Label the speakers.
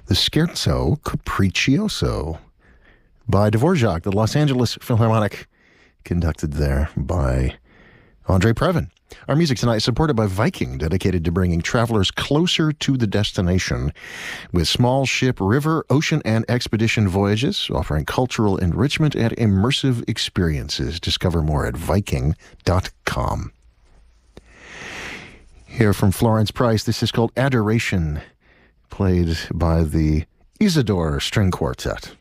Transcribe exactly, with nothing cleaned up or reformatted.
Speaker 1: the Scherzo Capriccioso by Dvorak, the Los Angeles Philharmonic, conducted there by Andre Previn. Our music tonight is supported by Viking, dedicated to bringing travelers closer to the destination with small ship, river, ocean, and expedition voyages, offering cultural enrichment and immersive experiences. Discover more at viking dot com. Here from Florence Price, this is called Adoration, played by the Isidore String Quartet.